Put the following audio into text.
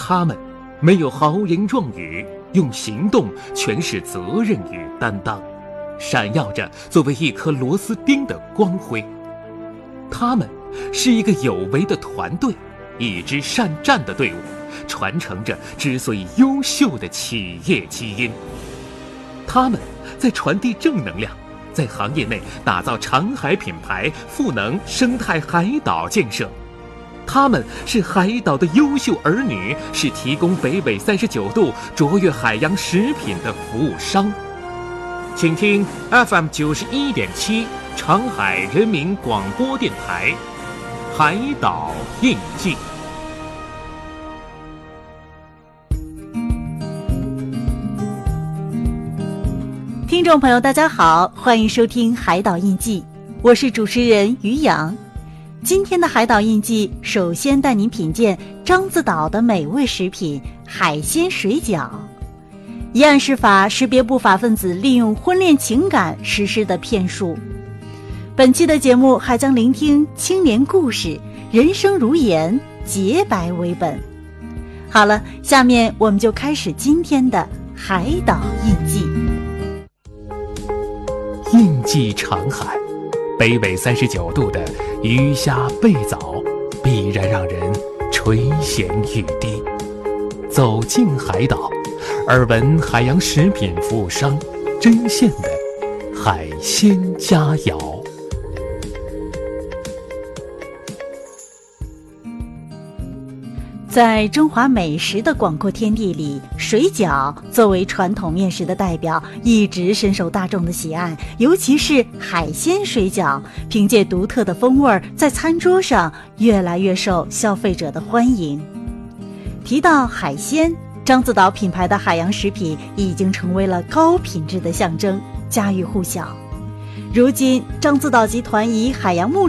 他们没有豪言壮语，用行动诠释责任与担当，闪耀着作为一颗螺丝钉的光辉。他们是一个有为的团队，一支善战的队伍，传承着之所以优秀的企业基因。他们在传递正能量，在行业内打造长海品牌，赋能生态海岛建设。他们是海岛的优秀儿女，是提供北纬39度卓越海洋食品的服务商。请听 FM 91.7长海人民广播电台《海岛印记》。 听众朋友大家好，欢迎收听《海岛印记》，我是主持人于洋。今天的海岛印记首先带您品鉴獐子岛的美味食品海鲜水饺。一案释法识别不法分子利用婚恋情感实施的骗术。本期的节目还将聆听青年故事，人生如盐，洁白为本。好了，下面我们就开始今天的海岛印记。 印记长海，北纬39度的鱼虾贝藻必然让人垂涎欲滴。走进海岛，耳闻海洋食品服务商针线的海鲜佳肴。 在中华美食的广阔天地里，水饺作为传统面食的代表，一直深受大众的喜爱。尤其是海鲜水饺，凭借独特的风味，在餐桌上越来越受消费者的欢迎。提到海鲜，獐子岛品牌的海洋食品已经成为了高品质的象征，家喻户晓。如今，獐子岛集团以海洋牧